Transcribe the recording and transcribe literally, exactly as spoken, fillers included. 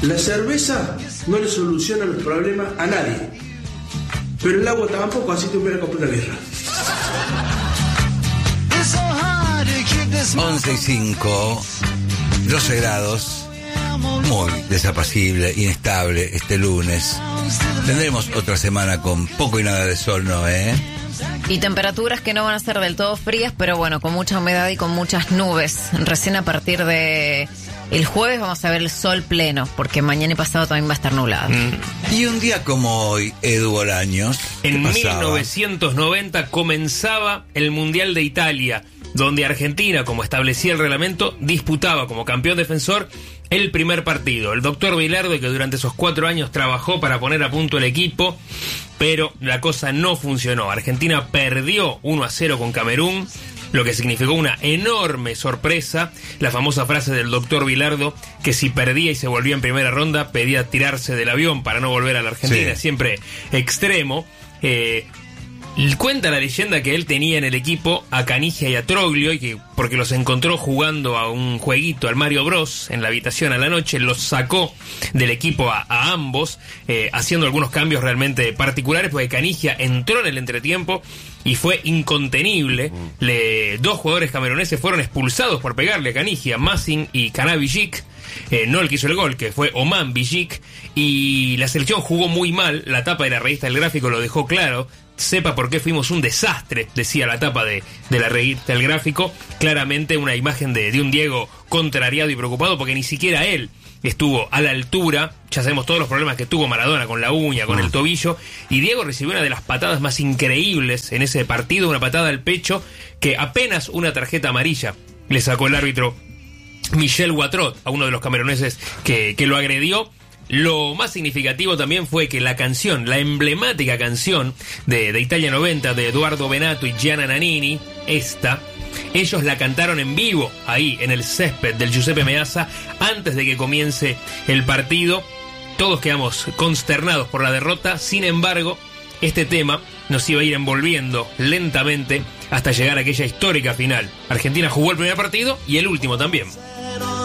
La cerveza no le soluciona los problemas a nadie, pero el agua tampoco, así te hubiera comprado una birra. once y cinco, doce grados, muy desapacible, inestable este lunes. Tendremos otra semana con poco y nada de sol, ¿no, eh? Y temperaturas que no van a ser del todo frías, pero bueno, con mucha humedad y con muchas nubes. Recién a partir de el jueves vamos a ver el sol pleno, porque mañana y pasado también va a estar nublado. Mm. Y un día como hoy, Edu Bolaños, en mil novecientos noventa comenzaba el Mundial de Italia, donde Argentina, como establecía el reglamento, disputaba como campeón defensor el primer partido. El doctor Bilardo, que durante esos cuatro años trabajó para poner a punto el equipo, pero la cosa no funcionó. Argentina perdió uno a cero con Camerún, lo que significó una enorme sorpresa. La famosa frase del doctor Bilardo, que si perdía y se volvía en primera ronda, pedía tirarse del avión para no volver a la Argentina, sí. Siempre extremo. Eh... Cuenta la leyenda que él tenía en el equipo a Canigia y a Troglio, y que porque los encontró jugando a un jueguito, al Mario Bros, en la habitación a la noche, los sacó del equipo a, a ambos, eh, haciendo algunos cambios realmente particulares, porque Canigia entró en el entretiempo y fue incontenible. Le, dos jugadores cameruneses fueron expulsados por pegarle a Canigia, Massing y Kanabijik. Eh, no el que hizo el gol, que fue Oman Bijik, y la selección jugó muy mal. La tapa de la revista El Gráfico lo dejó claro. Sepa por qué fuimos un desastre, decía la tapa de, de la revista El Gráfico. Claramente una imagen de, de un Diego contrariado y preocupado, porque ni siquiera él estuvo a la altura. Ya sabemos todos los problemas que tuvo Maradona con la uña, con el tobillo, y Diego recibió una de las patadas más increíbles en ese partido, una patada al pecho que apenas una tarjeta amarilla le sacó el árbitro Michel Watrot a uno de los cameruneses que, que lo agredió. Lo más significativo también fue que la canción, la emblemática canción de, de Italia noventa de Eduardo Benato y Gianna Nannini, esta, ellos la cantaron en vivo ahí en el césped del Giuseppe Meazza antes de que comience el partido. Todos quedamos consternados por la derrota. Sin embargo, este tema nos iba a ir envolviendo lentamente hasta llegar a aquella histórica final. Argentina jugó el primer partido y el último también.